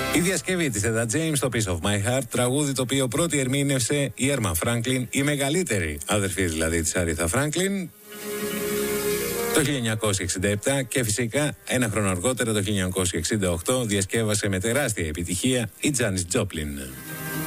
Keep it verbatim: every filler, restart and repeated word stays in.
Η διασκευή της Etta James στο Piece of My Heart, τραγούδι το οποίο πρώτη ερμήνευσε η Έρμα Φράνκλιν, η μεγαλύτερη αδερφή δηλαδή της Άριθα Φράνκλιν, το χίλια εννιακόσια εξήντα επτά, και φυσικά ένα χρόνο αργότερα το χίλια εννιακόσια εξήντα οκτώ διασκεύασε με τεράστια επιτυχία η Τζάνις Τζόπλιν.